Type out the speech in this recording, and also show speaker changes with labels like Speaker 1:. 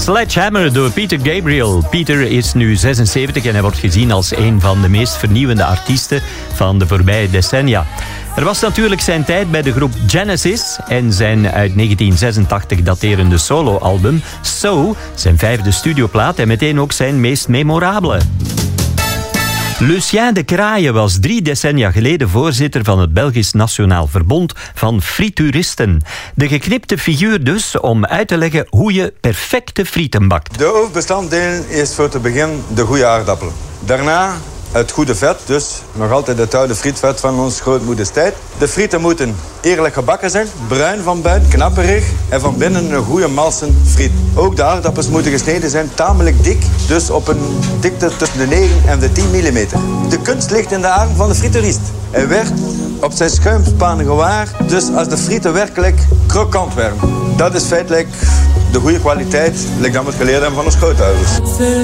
Speaker 1: Sledgehammer door Peter Gabriel. Peter is nu 76 en hij wordt gezien als een van de meest vernieuwende artiesten van de voorbije decennia. Er was natuurlijk zijn tijd bij de groep Genesis en zijn uit 1986 daterende soloalbum So, zijn 5e studioplaat en meteen ook zijn meest memorabele. Lucien de Craaie was 3 decennia geleden voorzitter van het Belgisch Nationaal Verbond van Frituuristen. De geknipte figuur dus om uit te leggen hoe je perfecte frieten bakt.
Speaker 2: De hoofdbestanddeel is voor te beginnen de goede aardappelen. Daarna het goede vet, dus nog altijd het oude frietvet van ons grootmoeders tijd. De frieten moeten eerlijk gebakken zijn, bruin van buiten, knapperig en van binnen een goede malsen friet. Ook de aardappels moeten gesneden zijn, tamelijk dik, dus op een dikte tussen de 9 en de 10 mm. De kunst ligt in de arm van de frituurist. Hij werd op zijn schuimspan gewaar, dus als de frieten werkelijk krokant werden. Dat is feitelijk de goede kwaliteit, like dat we het geleerd hebben van ons grootouders.